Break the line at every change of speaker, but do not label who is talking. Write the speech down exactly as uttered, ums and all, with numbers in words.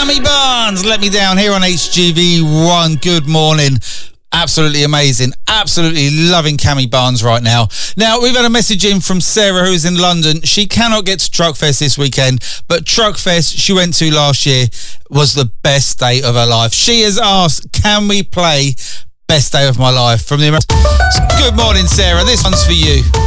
Cami Barnes, Let Me Down, here on H G V one. Good morning. Absolutely amazing. Absolutely loving Cami Barnes right now. Now, we've had a message in from Sarah, who's in London. She cannot get to Truckfest this weekend, but Truckfest she went to last year was the best day of her life. She has asked, can we play Best Day of My Life from the... Good morning, Sarah. This one's for you.